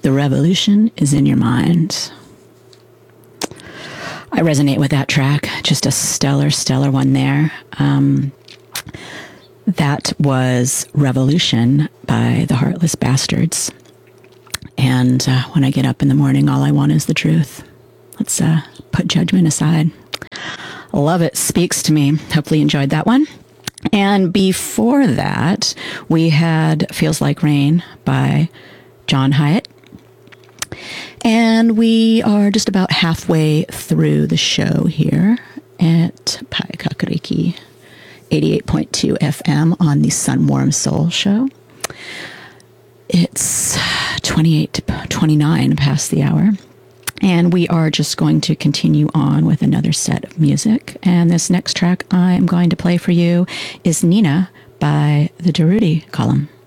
The revolution is in your mind. I resonate with that track. Just a stellar one there. That was Revolution by the Heartless Bastards. And when I get up in the morning, all I want is the truth. Let's put judgment aside. Love it. Speaks to me. Hopefully you enjoyed that one. And before that, we had Feels Like Rain by John Hyatt. And we are just about halfway through the show here at Pai Kakariki 88.2 FM on the Sunwarm Soul Show. It's 29 past the hour. And we are just going to continue on with another set of music. And this next track I'm going to play for you is Nina by the Darude Column.